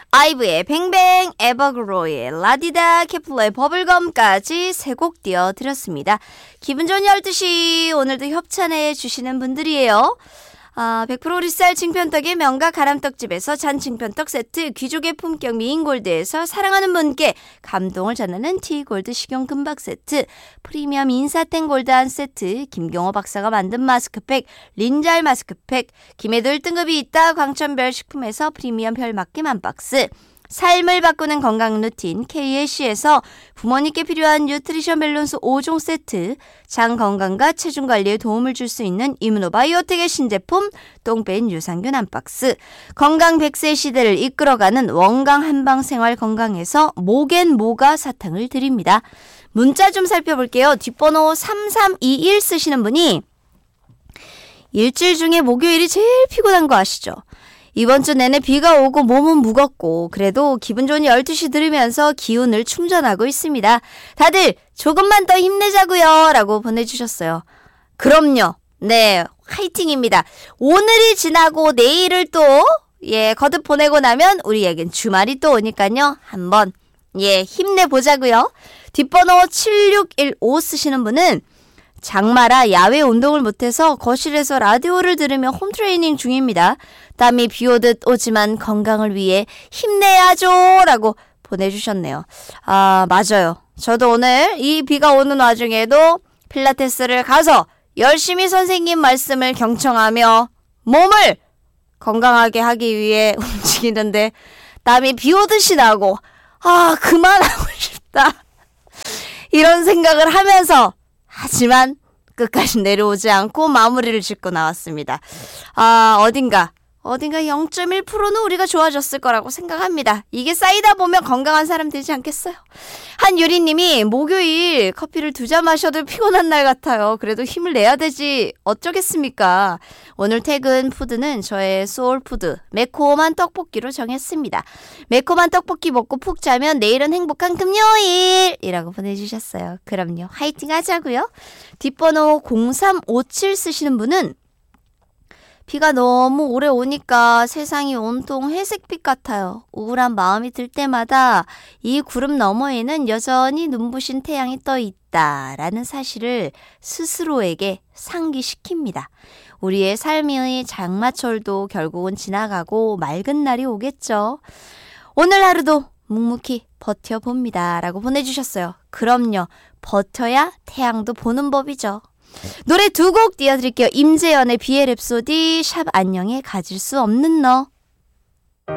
아이브의 뱅뱅, 에버그로의 라디다, 케플러의 버블검까지 세 곡 띄워드렸습니다. 기분 좋은 12시 오늘도 협찬해 주시는 분들이에요. 100% 리쌀 칭편떡의 명가 가람떡집에서 잔 칭편떡 세트, 귀족의 품격 미인골드에서 사랑하는 분께 감동을 전하는 티골드 식용 금박 세트, 프리미엄 인사땡 골드 한 세트, 김경호 박사가 만든 마스크팩 린잘 마스크팩, 김에도 1등급이 있다 광천별 식품에서 프리미엄 별맛김 한 박스, 삶을 바꾸는 건강 루틴 KAC에서 부모님께 필요한 뉴트리션 밸런스 5종 세트, 장 건강과 체중 관리에 도움을 줄 수 있는 이뮤노바이오텍의 신제품 똥뺀 유산균 한 박스, 건강 100세 시대를 이끌어가는 원강 한방 생활 건강에서 모겐모가 사탕을 드립니다. 문자 좀 살펴볼게요. 뒷번호 3321 쓰시는 분이 일주일 중에 목요일이 제일 피곤한 거 아시죠? 이번 주 내내 비가 오고 몸은 무겁고 그래도 기분 좋은 12시 들으면서 기운을 충전하고 있습니다. 다들 조금만 더 힘내자고요 라고 보내주셨어요. 그럼요. 네, 화이팅입니다. 오늘이 지나고 내일을 또 거듭 보내고 나면 우리에겐 주말이 또 오니까요. 한번 힘내보자고요. 뒷번호 7615 쓰시는 분은 장마라 야외 운동을 못해서 거실에서 라디오를 들으며 홈트레이닝 중입니다. 땀이 비오듯 오지만 건강을 위해 힘내야죠 라고 보내주셨네요. 맞아요. 저도 오늘 이 비가 오는 와중에도 필라테스를 가서 열심히 선생님 말씀을 경청하며 몸을 건강하게 하기 위해 움직이는데 땀이 비오듯이 나고 그만하고 싶다 이런 생각을 하면서 하지만 끝까지 내려오지 않고 마무리를 짓고 나왔습니다. 어딘가 0.1%는 우리가 좋아졌을 거라고 생각합니다. 이게 쌓이다 보면 건강한 사람 되지 않겠어요? 한유리님이 목요일 커피를 2잔 마셔도 피곤한 날 같아요. 그래도 힘을 내야 되지 어쩌겠습니까? 오늘 퇴근 푸드는 저의 소울푸드 매콤한 떡볶이로 정했습니다. 매콤한 떡볶이 먹고 푹 자면 내일은 행복한 금요일이라고 보내주셨어요. 그럼요. 화이팅 하자고요. 뒷번호 0357 쓰시는 분은 비가 너무 오래 오니까 세상이 온통 회색빛 같아요. 우울한 마음이 들 때마다 이 구름 너머에는 여전히 눈부신 태양이 떠 있다라는 사실을 스스로에게 상기시킵니다. 우리의 삶의 장마철도 결국은 지나가고 맑은 날이 오겠죠. 오늘 하루도 묵묵히 버텨봅니다 라고 보내주셨어요. 그럼요. 버텨야 태양도 보는 법이죠. 노래 2곡 띄워드릴게요. 임재현의 비의 랩소디, 샵 안녕의 가질 수 없는 너.